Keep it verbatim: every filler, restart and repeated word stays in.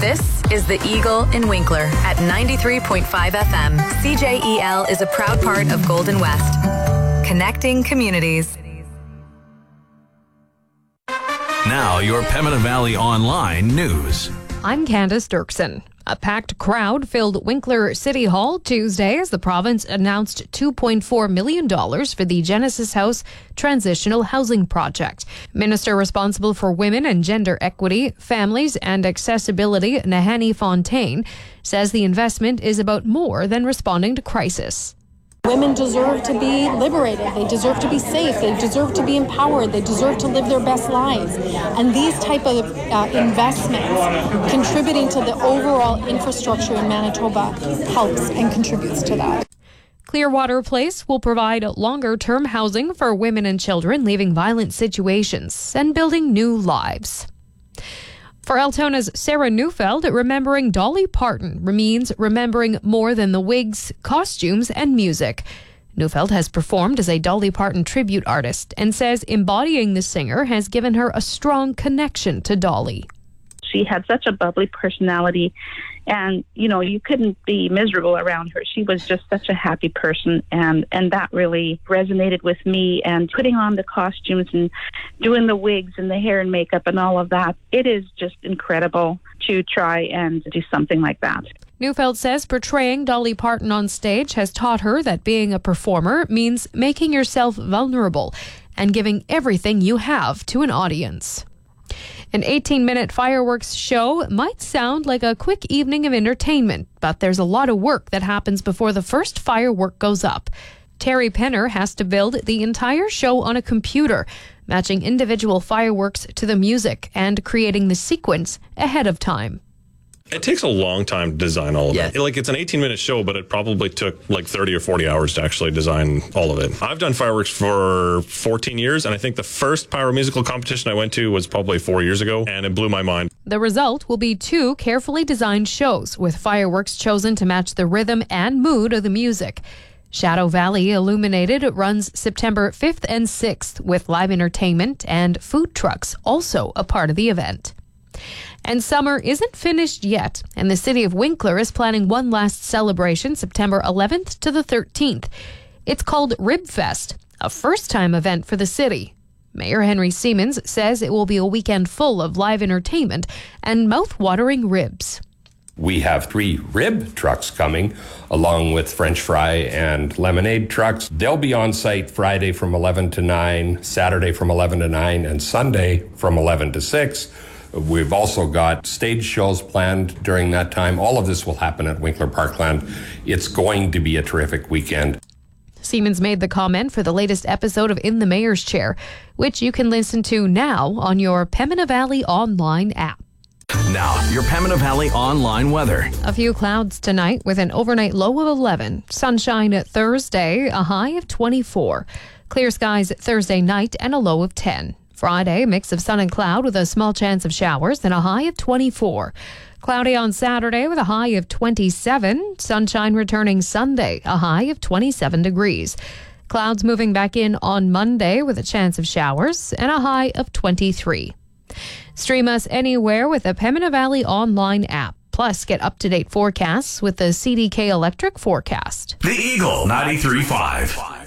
This is The Eagle in Winkler at ninety-three point five F M. C J E L is a proud part of Golden West. Connecting communities. Now, your Pembina Valley Online news. I'm Candace Dirksen. A packed crowd filled Winkler City Hall Tuesday as the province announced two point four million dollars for the Genesis House Transitional Housing Project. Minister responsible for women and gender equity, families and accessibility, Nahanni Fontaine, says the investment is about more than responding to crisis. Women deserve to be liberated. They deserve to be safe. They deserve to be empowered. They deserve to live their best lives. And these type of uh, investments contributing to the overall infrastructure in Manitoba helps and contributes to that. Clearwater Place will provide longer-term housing for women and children leaving violent situations and building new lives. For Altona's Sarah Neufeld, remembering Dolly Parton means remembering more than the wigs, costumes, and music. Neufeld has performed as a Dolly Parton tribute artist and says embodying the singer has given her a strong connection to Dolly. She had such a bubbly personality, and, you know, you couldn't be miserable around her. She was just such a happy person, and, and that really resonated with me. And putting on the costumes and doing the wigs and the hair and makeup and all of that, it is just incredible to try and do something like that. Neufeld says portraying Dolly Parton on stage has taught her that being a performer means making yourself vulnerable and giving everything you have to an audience. An eighteen-minute fireworks show might sound like a quick evening of entertainment, but there's a lot of work that happens before the first firework goes up. Terry Penner has to build the entire show on a computer, matching individual fireworks to the music and creating the sequence ahead of time. It takes a long time to design all of yeah. it. Like, it's an eighteen-minute show, but it probably took like thirty or forty hours to actually design all of it. I've done fireworks for fourteen years, and I think the first pyro-musical competition I went to was probably four years ago, and it blew my mind. The result will be two carefully designed shows, with fireworks chosen to match the rhythm and mood of the music. Shadow Valley Illuminated runs September fifth and sixth, with live entertainment and food trucks also a part of the event. And summer isn't finished yet, and the city of Winkler is planning one last celebration September eleventh to the thirteenth. It's called Rib Fest, a first-time event for the city. Mayor Henry Siemens says it will be a weekend full of live entertainment and mouth-watering ribs. We have three rib trucks coming, along with French fry and lemonade trucks. They'll be on site Friday from eleven to nine, Saturday from eleven to nine, and Sunday from eleven to six. We've also got stage shows planned during that time. All of this will happen at Winkler Parkland. It's going to be a terrific weekend. Siemens made the comment for the latest episode of In the Mayor's Chair, which you can listen to now on your Pembina Valley Online app. Now, your Pembina Valley Online weather. A few clouds tonight with an overnight low of eleven. Sunshine at Thursday, a high of twenty-four. Clear skies Thursday night and a low of ten. Friday, mix of sun and cloud with a small chance of showers and a high of twenty-four. Cloudy on Saturday with a high of twenty-seven. Sunshine returning Sunday, a high of twenty-seven degrees. Clouds moving back in on Monday with a chance of showers and a high of twenty-three. Stream us anywhere with the Pembina Valley Online app. Plus, get up-to-date forecasts with the C D K Electric forecast. The Eagle ninety-three point five.